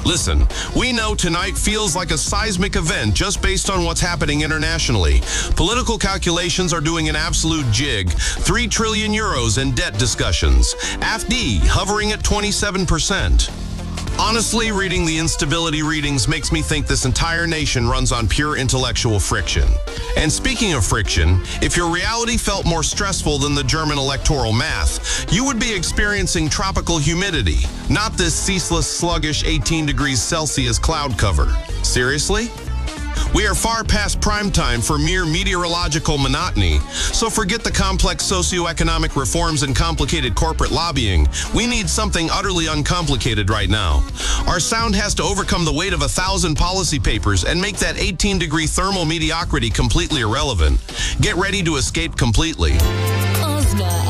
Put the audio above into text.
Listen, we know tonight feels like a seismic event just based on what's happening internationally. Political calculations are doing an absolute jig. 3 trillion euros in debt discussions. AfD hovering at 27%. Honestly, reading the instability readings makes me think this entire nation runs on pure intellectual friction. And speaking of friction, if your reality felt more stressful than the German electoral math, you would be experiencing tropical humidity, not this ceaseless, sluggish 18 degrees Celsius cloud cover. Seriously? We are far past prime time for mere meteorological monotony, so forget the complex socioeconomic reforms and complicated corporate lobbying. We need something utterly uncomplicated right now. Our sound has to overcome the weight of 1,000 policy papers and make that 18-degree thermal mediocrity completely irrelevant. Get ready to escape completely. Ozma